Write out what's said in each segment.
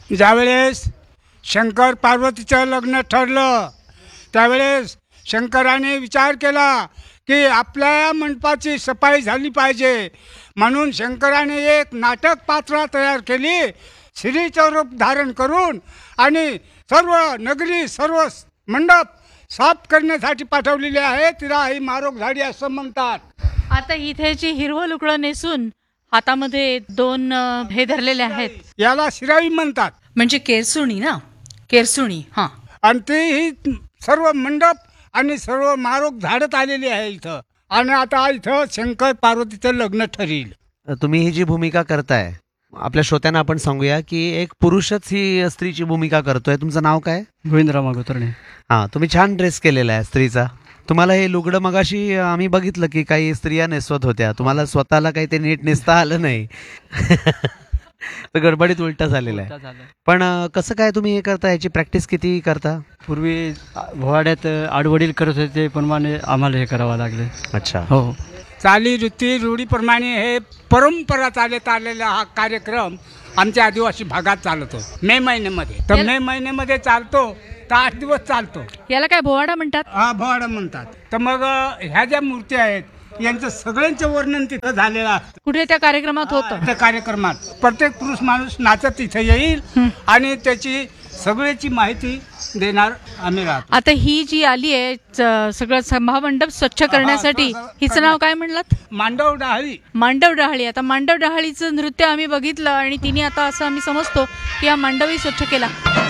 ज्यावेळेस शंकर पार्वतीचं लग्न ठरलं त्यावेळेस शंकराने विचार केला की आपल्या मंडपाची सफाई झाली पाहिजे, म्हणून शंकराने एक नाटक पात्र तयार केली, स्त्रीचं रूप धारण करून, आणि सर्व नगरी सर्व मंडप साफ करण्यासाठी पाठवलेली आहे. तिला ही मारोग झाडी असं म्हणतात. आता इथे जी हिरवं लुगडं नेसून हातामध्ये दोन हे धरलेले आहेत, याला शिरावी म्हणतात. म्हणजे केरसुणी ना, केरसुणी. हां, आणि ती ही सर्व मंडप आणि सर्व मारोग झाडत आलेली आहे इथं. आणि आता इथं शंकर पार्वतीचं लग्न ठरेल. तुम्ही ही जी भूमिका करताय, आपल्या श्रोत्यांना आपण सांगूया की एक पुरुषच ही स्त्रीची भूमिका करतोय. तुमचं नाव काय? गोविंदराव मागोतरणे. हां, तुम्ही छान ड्रेस केलेला आहे स्त्रीचा. तुम्हाला हे लुगडं मगाशी आम्ही बघितलं की काही स्त्रिया नेसवत होत्या, तुम्हाला स्वतःला काही ते नीट नेसता आलं नाही. तर गडबडीत उलटा झालेला आहे. पण कसं काय तुम्ही हे करता, याची प्रॅक्टिस किती करता? पूर्वी भोवाड्यात आडवडील करत होते, प्रमाणे आम्हाला हे करावं लागले. अच्छा. हो. चालीरीती रूढीप्रमाणे हे परंपरा चालत आलेला हा कार्यक्रम आमच्या आदिवासी भागात चालतो. मे महिन्यामध्ये तर मे महिन्यामध्ये चालतो तर 8 दिवस चालतो. याला काय भोवाडा म्हणतात? हा, भवाडा म्हणतात. तर मग ह्या ज्या मूर्ती आहेत यांचं सगळ्यांचं वर्णन तिथं झालेलं असतं. कुठे त्या कार्यक्रमात होतं? त्या कार्यक्रमात प्रत्येक पुरुष माणूस नाचत तिथे येईल आणि त्याची सगळ्याची माहिती देणार आम्ही राहतो. आता ही जी आली आहे सगळं सभामंडप स्वच्छ करण्यासाठी, हिचं नाव काय म्हणलात? मांडव डहाळी. मांडव डहाळी. आता मांडव डहाळीचं नृत्य आम्ही बघितलं आणि तिने आता असं आम्ही समजतो की हा मांडवही स्वच्छ केला.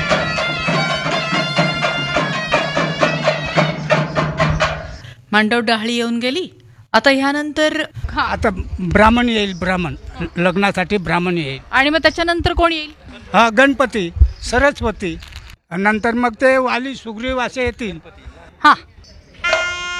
मांडव डहाळी येऊन गेली. आता ह्यानंतर आता ब्राह्मण येईल. ब्राह्मण लग्नासाठी ब्राह्मण येईल. आणि मग त्याच्यानंतर कोण येईल? हा, गणपती, सरस्वती, नंतर मग ते वाली सुग्रीव असे येतील. हा,